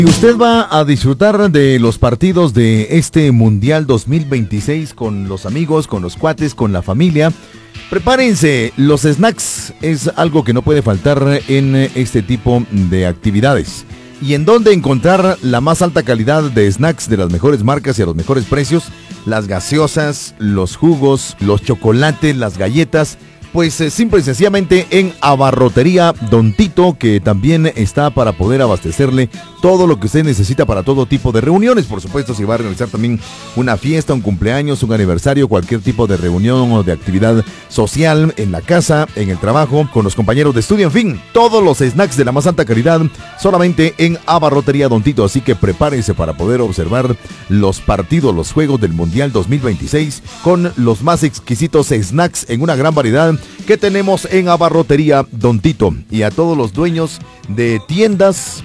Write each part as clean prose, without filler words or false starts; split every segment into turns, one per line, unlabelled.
Y usted va a disfrutar de los partidos de este Mundial 2026 con los amigos, con los cuates, con la familia. Prepárense, los snacks es algo que no puede faltar en este tipo de actividades. ¿Y en dónde encontrar la más alta calidad de snacks de las mejores marcas y a los mejores precios? Las gaseosas, los jugos, los chocolates, las galletas. Pues simple y sencillamente en Abarrotería Don Tito, que también está para poder abastecerle todo lo que usted necesita para todo tipo de reuniones. Por supuesto, si va a realizar también una fiesta, un cumpleaños, un aniversario, cualquier tipo de reunión o de actividad social en la casa, en el trabajo, con los compañeros de estudio, en fin, todos los snacks de la más alta calidad solamente en Abarrotería Don Tito. Así que prepárese para poder observar los partidos, los juegos del Mundial 2026 con los más exquisitos snacks en una gran variedad que tenemos en Abarrotería Don Tito. Y a todos los dueños de tiendas,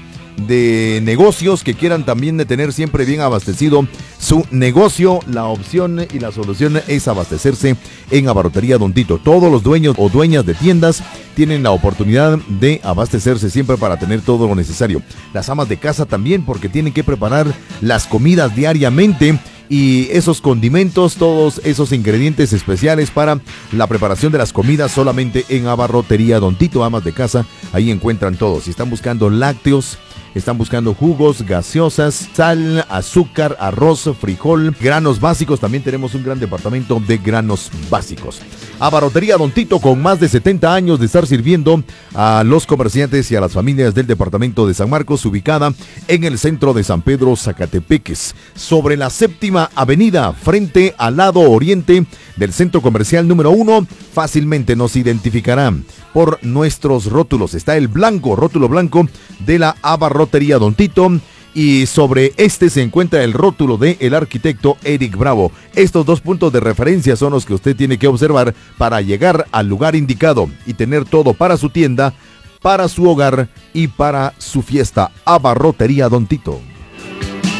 de negocios que quieran también de tener siempre bien abastecido su negocio, la opción y la solución es abastecerse en Abarrotería Don Tito. Todos los dueños o dueñas de tiendas tienen la oportunidad de abastecerse siempre para tener todo lo necesario. Las amas de casa también, porque tienen que preparar las comidas diariamente y esos condimentos, todos esos ingredientes especiales para la preparación de las comidas solamente en Abarrotería Don Tito. Amas de casa, ahí encuentran todo. Si están buscando lácteos, están buscando jugos, gaseosas, sal, azúcar, arroz, frijol, granos básicos, también tenemos un gran departamento de granos básicos. Abarrotería Don Tito, con más de 70 años de estar sirviendo a los comerciantes y a las familias del departamento de San Marcos, ubicada en el centro de San Pedro, Zacatepeques, sobre la Séptima Avenida, frente al lado oriente del centro comercial número 1. Fácilmente nos identificarán por nuestros rótulos. Está el blanco, rótulo blanco de la Abarrotería Don Tito, y sobre este se encuentra el rótulo de el arquitecto Eric Bravo. Estos dos puntos de referencia son los que usted tiene que observar para llegar al lugar indicado y tener todo para su tienda, para su hogar y para su fiesta. Abarrotería Don Tito.